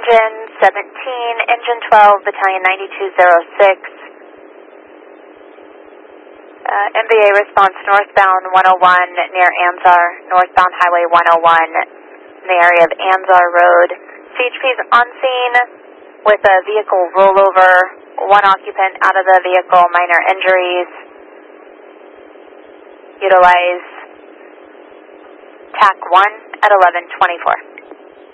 Engine 17, Engine 12, Battalion 9206. MBA response northbound 101 near Anzar, northbound Highway 101 in the area of Anzar Road. CHP is on scene with a vehicle rollover, one occupant out of the vehicle, minor injuries. Utilize TAC 1 at 11:24.